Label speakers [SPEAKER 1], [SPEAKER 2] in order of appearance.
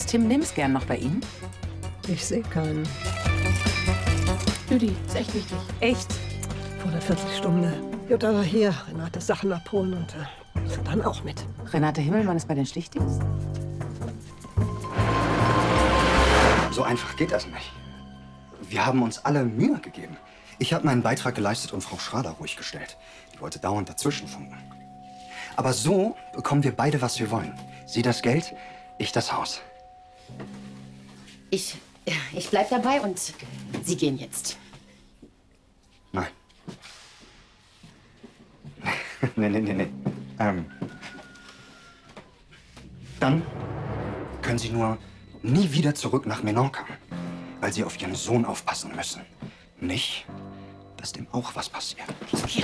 [SPEAKER 1] Tim Nims gern noch bei Ihnen?
[SPEAKER 2] Ich sehe keinen.
[SPEAKER 3] Judy, ist echt wichtig.
[SPEAKER 1] Echt?
[SPEAKER 2] Vor der Viertelstunde. Jutta war hier, Renate Sachen abholen und ist dann auch mit.
[SPEAKER 1] Renate Himmelmann ist bei den Stichdienst?
[SPEAKER 4] So einfach geht das nicht. Wir haben uns alle Mühe gegeben. Ich habe meinen Beitrag geleistet und Frau Schrader ruhig gestellt. Die wollte dauernd dazwischenfunken. Aber so bekommen wir beide, was wir wollen. Sie das Geld, ich das Haus.
[SPEAKER 3] Ich bleib dabei und Sie gehen jetzt.
[SPEAKER 4] Nein. Nee. Dann können Sie nur nie wieder zurück nach Menorca, weil Sie auf Ihren Sohn aufpassen müssen. Nicht, dass dem auch was passiert.